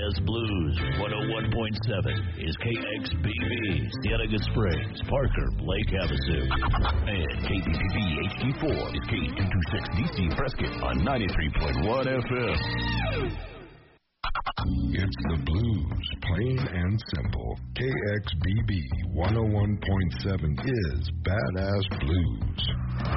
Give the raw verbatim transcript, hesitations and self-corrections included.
Badass Blues one oh one point seven is K X B B, Cienega Springs, Parker, Lake Havasu. And K D T V H D four is K two twenty-six D C Prescott on ninety-three point one F M. It's the blues, plain and simple. K X B B one oh one point seven is Badass Blues.